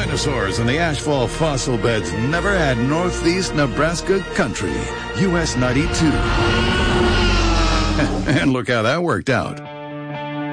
Dinosaurs in the ashfall fossil beds never had Northeast Nebraska country. US 92. And look how that worked out.